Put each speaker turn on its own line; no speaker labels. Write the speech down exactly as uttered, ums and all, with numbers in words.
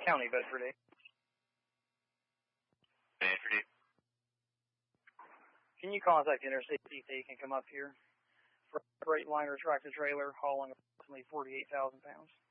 County, Bedford.
Bedford.
Can you contact Interstate see if they can come up here for a freight liner tractor trailer hauling approximately forty-eight thousand pounds?